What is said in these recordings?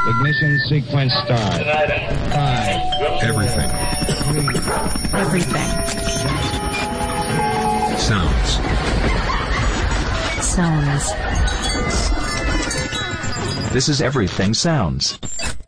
Ignition sequence start. 5. Everything. 3. Everything. Sounds. Sounds. This is Everything Sounds.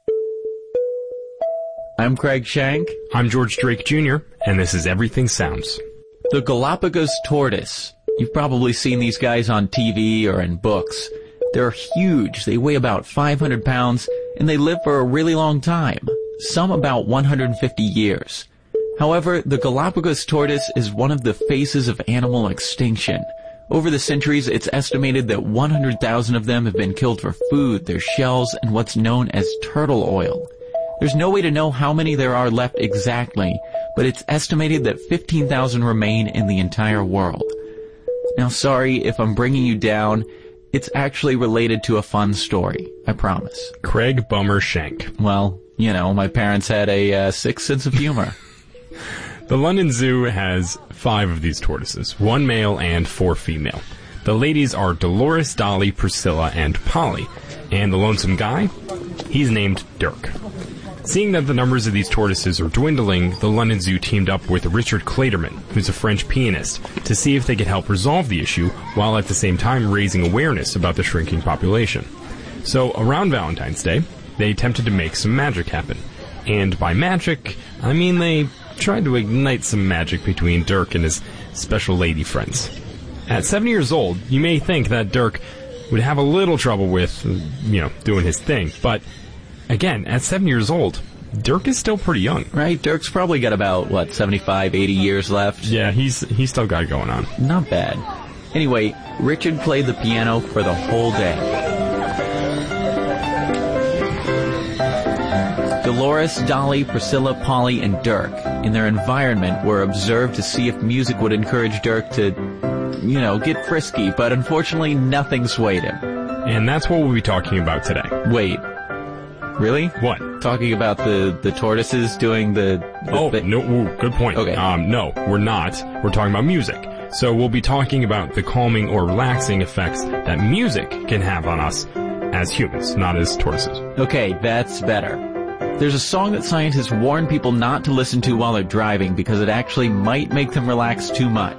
I'm Craig Shank. I'm George Drake Jr., and this is Everything Sounds. The Galapagos tortoise. You've probably seen these guys on TV or in books. They're huge. They weigh about 500 pounds, and they live for a really long time. Some about 150 years. However, the Galapagos tortoise is one of the faces of animal extinction. Over the centuries, it's estimated that 100,000 of them have been killed for food, their shells, and what's known as turtle oil. There's no way to know how many there are left exactly, but it's estimated that 15,000 remain in the entire world. Now, sorry if I'm bringing you down. It's actually related to a fun story, I promise. Craig Bummer Shank. Well, you know, my parents had a sick sense of humor. The London Zoo has 5 of these tortoises, 1 male and 4 female. The ladies are Dolores, Dolly, Priscilla, and Polly. And the lonesome guy? He's named Dirk. Seeing that the numbers of these tortoises are dwindling, the London Zoo teamed up with Richard Clayderman, who's a French pianist, to see if they could help resolve the issue while at the same time raising awareness about the shrinking population. So around Valentine's Day, they attempted to make some magic happen. And by magic, I mean they tried to ignite some magic between Dirk and his special lady friends. At 7 years old, you may think that Dirk would have a little trouble with, doing his thing, but again, at 7 years old, Dirk is still pretty young. Right? Dirk's probably got about, 75, 80 years left? Yeah, he's still got it going on. Not bad. Anyway, Richard played the piano for the whole day. Dolores, Dolly, Priscilla, Polly, and Dirk, in their environment, were observed to see if music would encourage Dirk to, get frisky, but unfortunately nothing swayed him. And that's what we'll be talking about today. Wait. Really? What? Talking about the tortoises doing the no, good point. Okay. No, we're not. We're talking about music. So we'll be talking about the calming or relaxing effects that music can have on us as humans, not as tortoises. Okay, that's better. There's a song that scientists warn people not to listen to while they're driving because it actually might make them relax too much.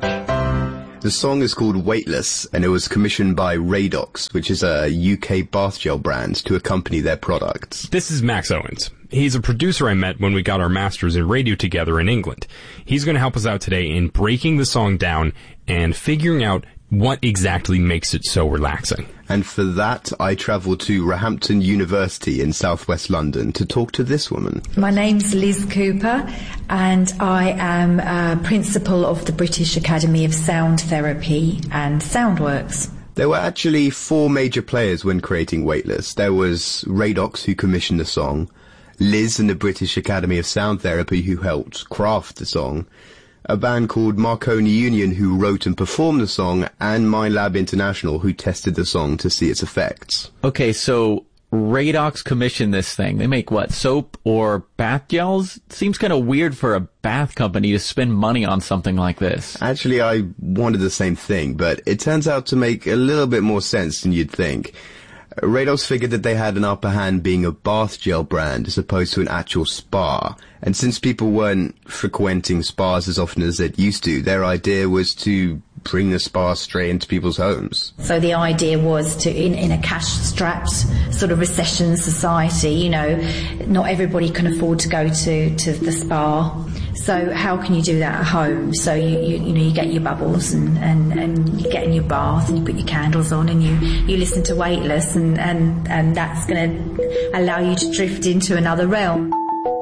The song is called Weightless, and it was commissioned by Radox, which is a UK bath gel brand, to accompany their products. This is Max Owens. He's a producer I met when we got our masters in radio together in England. He's going to help us out today in breaking the song down and figuring out what exactly makes it so relaxing. And for that, I travelled to Roehampton University in southwest London to talk to this woman. My name's Liz Cooper, and I am principal of the British Academy of Sound Therapy and Soundworks. There were actually 4 major players when creating Weightless. There was Radox, who commissioned the song, Liz and the British Academy of Sound Therapy, who helped craft the song, a band called Marconi Union, who wrote and performed the song, and Mindlab International, who tested the song to see its effects. Okay, so Radox commissioned this thing. They make what, soap or bath gels? Seems kind of weird for a bath company to spend money on something like this. Actually, I wanted the same thing, but it turns out to make a little bit more sense than you'd think. Radox figured that they had an upper hand being a bath gel brand as opposed to an actual spa. And since people weren't frequenting spas as often as they'd used to, their idea was to bring the spa straight into people's homes. So the idea was to, in a cash-strapped sort of recession society, not everybody can afford to go to the spa. So how can you do that at home? So you get your bubbles and you get in your bath and you put your candles on and you listen to Weightless and that's going to allow you to drift into another realm.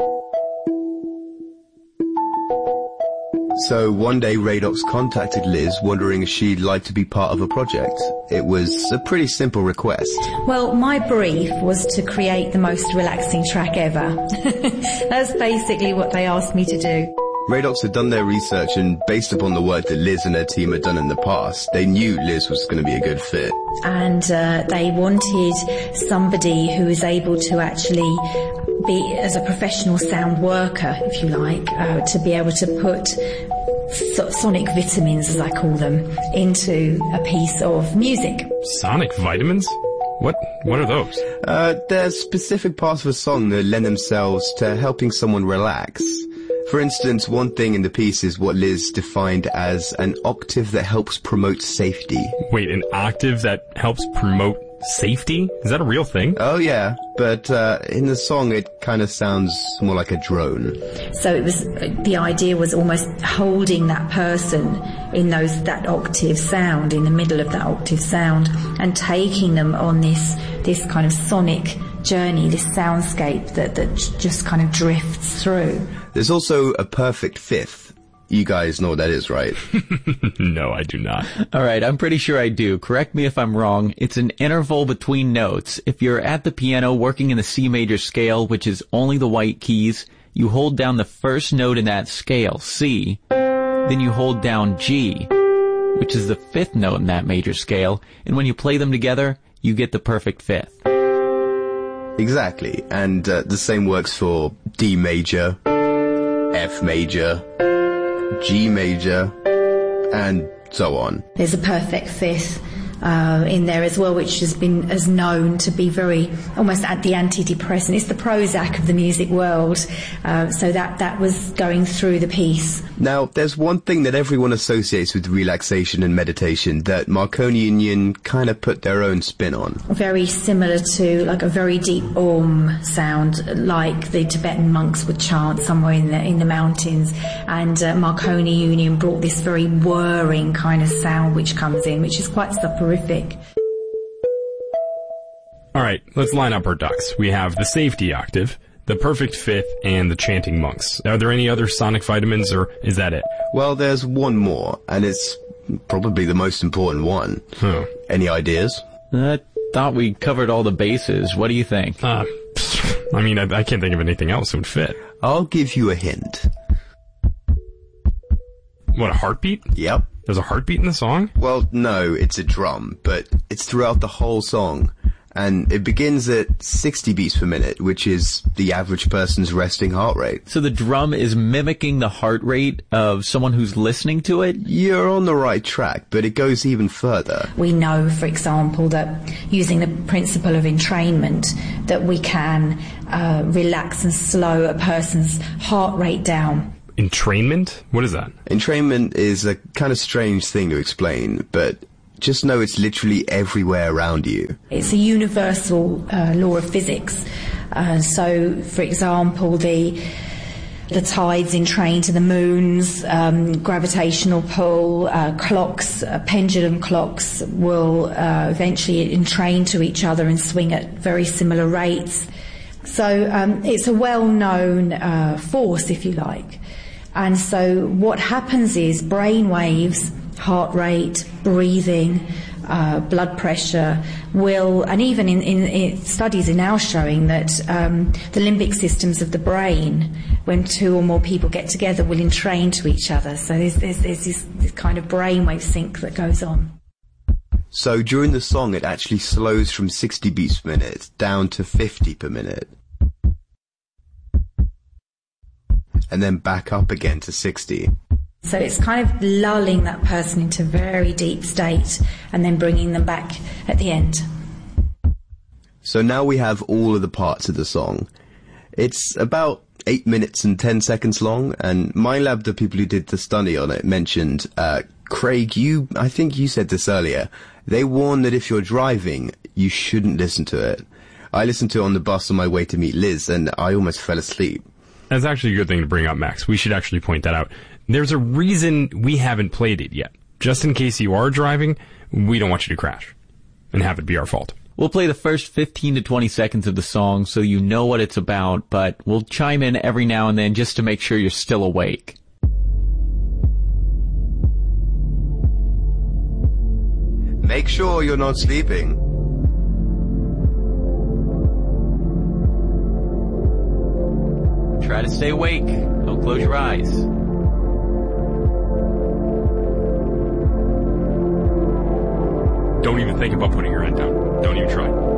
So one day Radox contacted Liz wondering if she'd like to be part of a project. It was a pretty simple request. Well, my brief was to create the most relaxing track ever. That's basically what they asked me to do. Radox had done their research, and based upon the work that Liz and her team had done in the past, they knew Liz was going to be a good fit. And they wanted somebody who was able to actually be, as a professional sound worker, if you like, to be able to put sonic vitamins, as I call them, into a piece of music. Sonic vitamins? What are those? There's specific parts of a song that lend themselves to helping someone relax. For instance, one thing in the piece is what Liz defined as an octave that helps promote safety. Wait, an octave that helps promote safety? Is that a real thing? Oh yeah, but in the song it kind of sounds more like a drone. So the idea was almost holding that person in that octave sound, in the middle of that octave sound, and taking them on this kind of sonic journey, this soundscape that just kind of drifts through. There's also a perfect fifth. You guys know what that is, right? No, I do not. All right, I'm pretty sure I do. Correct me if I'm wrong. It's an interval between notes. If you're at the piano working in the C major scale, which is only the white keys, you hold down the first note in that scale, C, then you hold down G, which is the fifth note in that major scale, and when you play them together, you get the perfect fifth. Exactly, and the same works for D major, F major, G major, and so on. There's a perfect fifth in there as well, which has been known to be very almost at the antidepressant. It's the Prozac of the music world. So that was going through the piece. Now, there's one thing that everyone associates with relaxation and meditation that Marconi Union kind of put their own spin on. Very similar to like a very deep Om sound, like the Tibetan monks would chant somewhere in the mountains. And Marconi Union brought this very whirring kind of sound which comes in, which is quite soporific. All right, let's line up our ducks. We have the safety octave, the perfect fifth, and the chanting monks. Are there any other sonic vitamins, or is that it? Well, there's one more, and it's probably the most important one. Huh. Any ideas? I thought we covered all the bases. What do you think? I mean, I can't think of anything else that would fit. I'll give you a hint. What, a heartbeat? Yep. There's a heartbeat in the song? Well, no, it's a drum, but it's throughout the whole song. And it begins at 60 beats per minute, which is the average person's resting heart rate. So the drum is mimicking the heart rate of someone who's listening to it? You're on the right track, but it goes even further. We know, for example, that using the principle of entrainment, that we can relax and slow a person's heart rate down. Entrainment? What is that? Entrainment is a kind of strange thing to explain, but just know it's literally everywhere around you. It's a universal law of physics. So, for example, the tides entrain to the moon's gravitational pull. Clocks, pendulum clocks, will eventually entrain to each other and swing at very similar rates. So it's a well-known force, if you like. And so what happens is brain waves, heart rate, breathing, blood pressure will, and even in studies are now showing that the limbic systems of the brain, when two or more people get together, will entrain to each other. So there's this kind of brainwave sync that goes on. So during the song, it actually slows from 60 beats per minute down to 50 per minute. And then back up again to 60. So it's kind of lulling that person into a very deep state and then bringing them back at the end. So now we have all of the parts of the song. It's about 8 minutes and 10 seconds long, and MindLab, the people who did the study on it, mentioned, Craig, I think you said this earlier, they warn that if you're driving, you shouldn't listen to it. I listened to it on the bus on my way to meet Liz, and I almost fell asleep. That's actually a good thing to bring up, Max. We should actually point that out. There's a reason we haven't played it yet. Just in case you are driving, we don't want you to crash and have it be our fault. We'll play the first 15 to 20 seconds of the song so you know what it's about, but we'll chime in every now and then just to make sure you're still awake. Make sure you're not sleeping. Try to stay awake. Don't close your eyes. Don't even think about putting your head down. Don't even try.